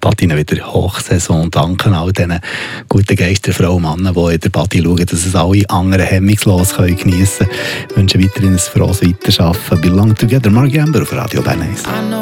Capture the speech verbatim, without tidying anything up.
Patina wieder Hochsaison. Danke all diesen guten Geisterfrauen und Männern, die in der Party schauen, dass es alle anderen hemmungslos geniessen können. Ich wünsche weiterhin ein frohes Weiterarbeiten. Belong Together, Mark Amber auf Radio Bern eins.